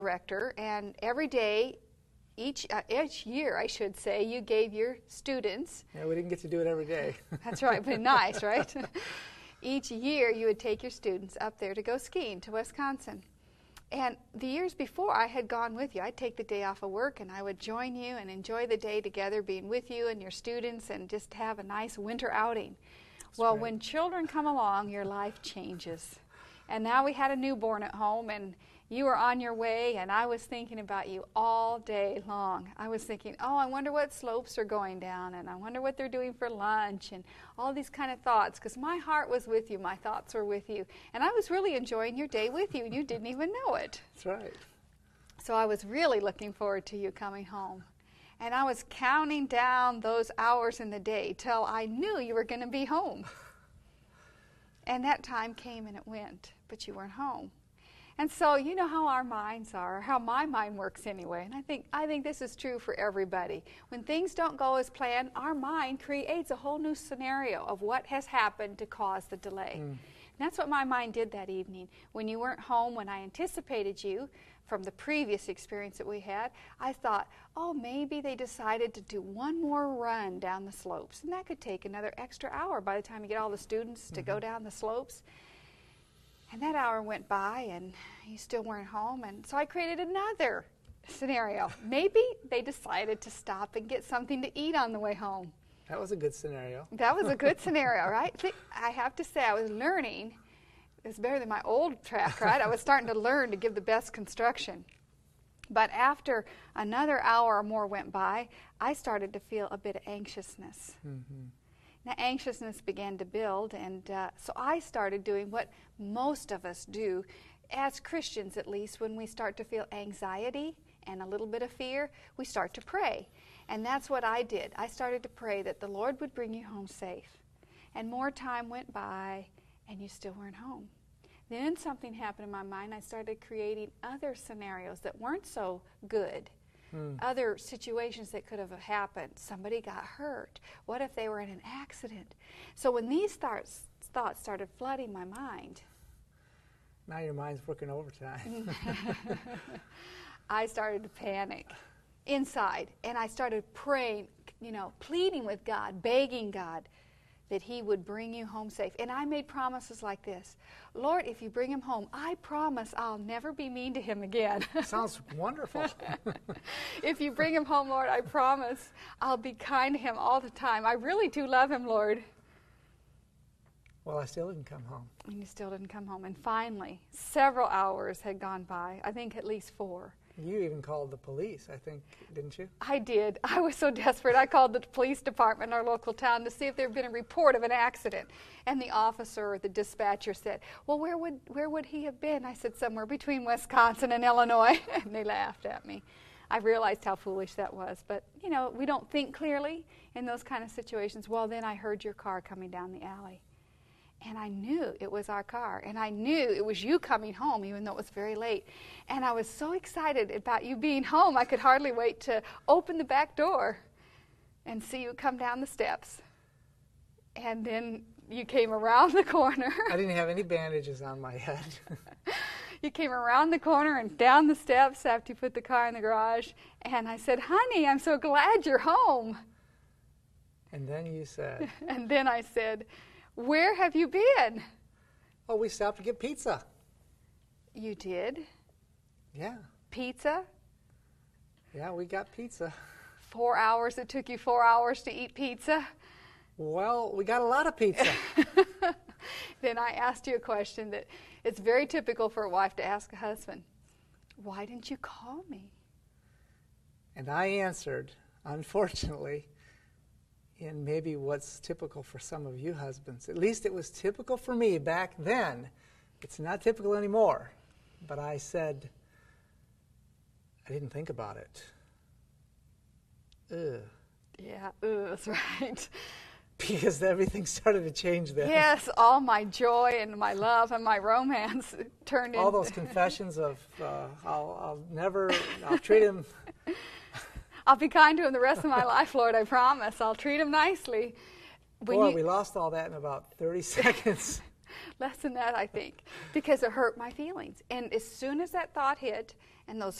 director, and every day, each year, I should say, you gave your students. Yeah, we didn't get to do it every day. That's right, but nice, right? Each year, you would take your students up there to go skiing to Wisconsin. And the years before, I had gone with you. I'd take the day off of work, and I would join you and enjoy the day together, being with you and your students, and just have a nice winter outing. Well, when children come along, your life changes. And now we had a newborn at home, and you were on your way, and I was thinking about you all day long. I was thinking, oh, I wonder what slopes are going down, and I wonder what they're doing for lunch, and all these kind of thoughts, because my heart was with you, my thoughts were with you, and I was really enjoying your day with you, and you didn't even know it. That's right. So I was really looking forward to you coming home. And I was counting down those hours in the day till I knew you were going to be home. And that time came and it went, but you weren't home. And so you know how our minds are, or how my mind works anyway. And I think this is true for everybody. When things don't go as planned, our mind creates a whole new scenario of what has happened to cause the delay. And that's what my mind did that evening. When you weren't home, when I anticipated you from the previous experience that we had, I thought, oh, maybe they decided to do one more run down the slopes. And that could take another extra hour by the time you get all the students to go down the slopes. And that hour went by, and you still weren't home, and so I created another scenario. Maybe they decided to stop and get something to eat on the way home. That was a good scenario. That was a good scenario, right? I have to say, I was learning. It's better than my old track, right? I was starting to learn to give the best construction. But after another hour or more went by, I started to feel a bit of anxiousness. Now, anxiousness began to build, and so I started doing what most of us do, as Christians at least, when we start to feel anxiety and a little bit of fear, we start to pray. And that's what I did. I started to pray that the Lord would bring you home safe. And more time went by, and you still weren't home. Then something happened in my mind. I started creating other scenarios that weren't so good. Other situations that could have happened. Somebody got hurt. What if they were in an accident? So when these thoughts started flooding my mind, now your mind's working overtime. I started to panic inside, and I started praying, pleading with God, begging God that He would bring you home safe. And I made promises like this: Lord, if you bring him home, I promise I'll never be mean to him again. Sounds wonderful. If you bring him home, Lord, I promise I'll be kind to him all the time. I really do love him, Lord. Well, I still didn't come home. And you still didn't come home. And finally, several hours had gone by, I think at least 4. You even called the police, I think, didn't you? I did. I was so desperate. I called the police department in our local town to see if there had been a report of an accident. And the officer or the dispatcher said, well, where would he have been? I said, somewhere between Wisconsin and Illinois. And they laughed at me. I realized how foolish that was. But, we don't think clearly in those kind of situations. Well, then I heard your car coming down the alley. And I knew it was our car. And I knew it was you coming home, even though it was very late. And I was so excited about you being home, I could hardly wait to open the back door and see you come down the steps. And then you came around the corner. I didn't have any bandages on my head. You came around the corner and down the steps after you put the car in the garage. And I said, honey, I'm so glad you're home. And then you said... And then I said... Where have you been? Oh, we stopped to get pizza. You did? Yeah. Pizza? Yeah, we got pizza. 4 hours? It took you 4 hours to eat pizza? Well, we got a lot of pizza. Then I asked you a question that it's very typical for a wife to ask a husband. Why didn't you call me? And I answered, unfortunately, in maybe what's typical for some of you husbands. At least it was typical for me back then. It's not typical anymore. But I said, I didn't think about it. Ugh. Yeah, that's right. Because everything started to change then. Yes, all my joy and my love and my romance turned into... All those confessions of, I'll treat him... I'll be kind to him the rest of my life, Lord, I promise. I'll treat him nicely. Boy, we lost all that in about 30 seconds. Less than that, I think, because it hurt my feelings. And as soon as that thought hit and those